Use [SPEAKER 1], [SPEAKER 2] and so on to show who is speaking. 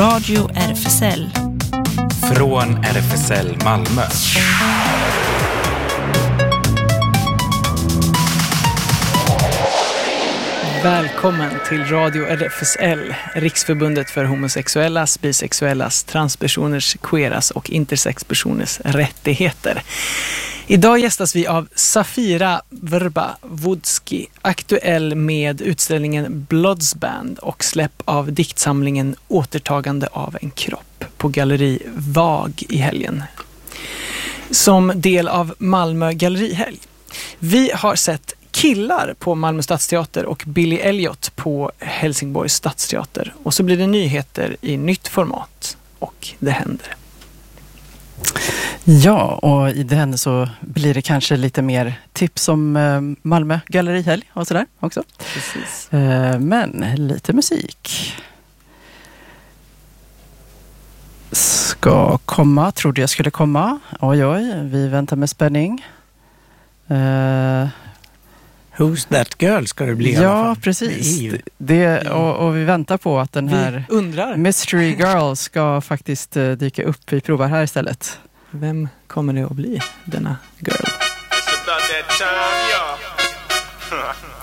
[SPEAKER 1] Radio RFSL.
[SPEAKER 2] Från RFSL Malmö.
[SPEAKER 3] Välkommen till Radio RFSL, Riksförbundet för homosexuellas, bisexuellas, transpersoners, queeras och intersexpersoners rättigheter. Idag gästas vi av Safira Vrba-Wodski, aktuell med utställningen Bloodsband och släpp av diktsamlingen Återtagande av en kropp på Galleri Vag i helgen. Som del av Malmö gallerihelg. Vi har sett Killar på Malmö stadsteater och Billy Elliot på Helsingborgs stadsteater. Och så blir det nyheter i nytt format och det händer.
[SPEAKER 4] Ja, och i den så blir det kanske lite mer tips om Malmö gallerihelg och sådär också.
[SPEAKER 3] Precis.
[SPEAKER 4] Men lite musik ska komma, trodde jag skulle komma. Oj, vi väntar med spänning.
[SPEAKER 5] Who's that girl ska det bli i alla fall.
[SPEAKER 4] Ja, precis. Och vi väntar på att den här Mystery Girl ska faktiskt dyka upp. Vi provar här istället.
[SPEAKER 3] Vem kommer det att bli, denna girl?
[SPEAKER 6] It's about that time, y'all.